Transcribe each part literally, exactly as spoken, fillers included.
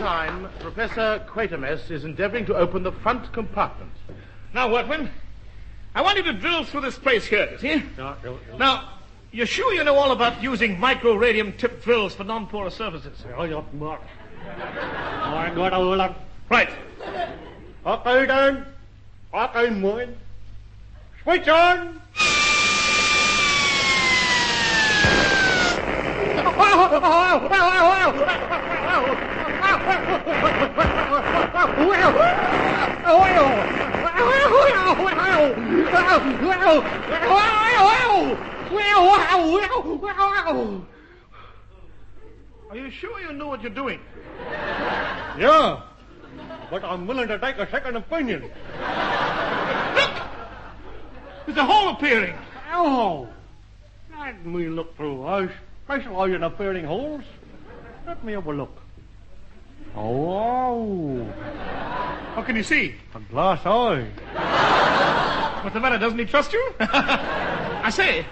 meantime, Professor Quatermass is endeavoring to open the front compartment. Now, workmen, I want you to drill through this place here, you see? Yeah, yeah, yeah. Now, you're sure you know all about using micro-radium-tipped drills for non-porous surfaces? Ja, ja, maar. Maar ik ga dat wel aan. Right. Okay, then. Okay, mooi. Switch on! Are you sure you know what you're doing? Yeah, but I'm willing to take a second opinion. Look! There's a hole appearing. Oh, let me look through. I specialize in appearing holes. Let me have a look. Oh, What can you see? a glass eye. What's the matter? Doesn't he trust you? I say.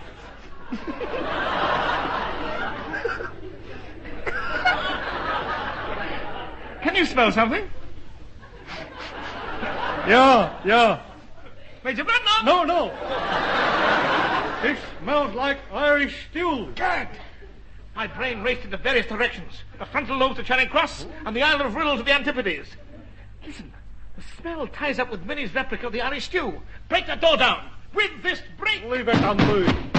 Can you smell something? Yeah, yeah. Major Bradner? No, no. It smells like Irish stew. Good. My brain raced into various directions. The frontal lobe to Charing Cross and the Isle of Rhyl to the Antipodes. Listen, the smell ties up with Minnie's replica of the Irish stew. Break that door down. With this break. Leave it on me.